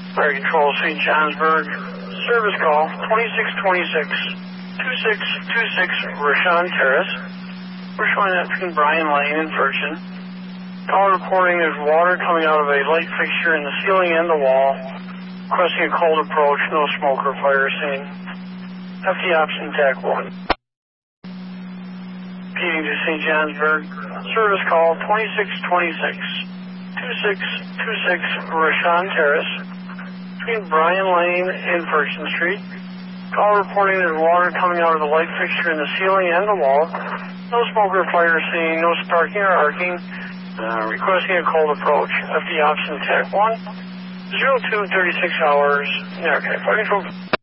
Fire Control, St. Johnsburg. Service call, 2626. 2626 Rashawn Terrace. We're showing that between Bryan Lane and Firchin. Call reporting there's water coming out of a light fixture in the ceiling and the wall. Requesting a cold approach, no smoke or fire scene. FD option TAC 1. Repeating to St. Johnsburg. Service call, 2626. 2626 Rashawn Terrace. Between Bryan Lane and Firchin Street. Call reporting there's water coming out of the light fixture in the ceiling and the wall. No smoke or fire scene, no sparking or arcing. Requesting a cold approach. FD option TAC 1. 0236 hours. Yeah, okay. Fire Control.